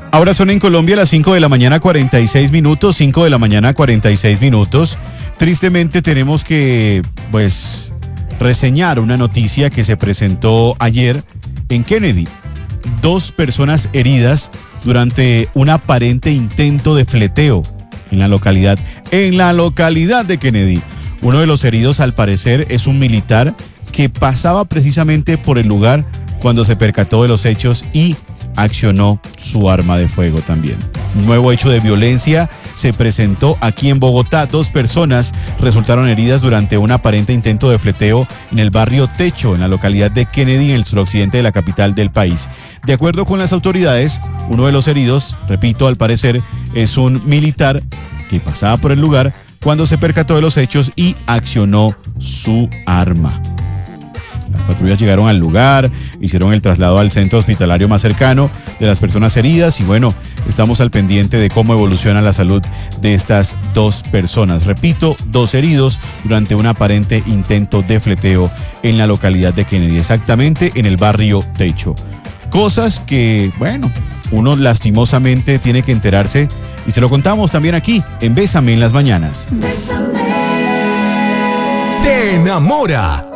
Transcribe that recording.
Ahora son en Colombia las 5 de la mañana 46 minutos, 5 de la mañana 46 minutos. Tristemente tenemos que, reseñar una noticia que se presentó ayer en Kennedy. 2 personas heridas durante un aparente intento de fleteo en la localidad de Kennedy. Uno de los heridos, al parecer, es un militar que pasaba precisamente por el lugar cuando se percató de los hechos y accionó su arma de fuego también. Un nuevo hecho de violencia se presentó aquí en Bogotá. 2 personas resultaron heridas durante un aparente intento de fleteo en el barrio Techo, en la localidad de Kennedy, en el suroccidente de la capital del país. De acuerdo con las autoridades, uno de los heridos, repito, al parecer, es un militar que pasaba por el lugar cuando se percató de los hechos y accionó su arma. Las patrullas llegaron al lugar, hicieron el traslado al centro hospitalario más cercano de las personas heridas y estamos al pendiente de cómo evoluciona la salud de estas 2 personas. Repito, 2 heridos durante un aparente intento de fleteo en la localidad de Kennedy, exactamente en el barrio Techo. Cosas que, uno lastimosamente tiene que enterarse y se lo contamos también aquí en Bésame en las Mañanas. Te enamora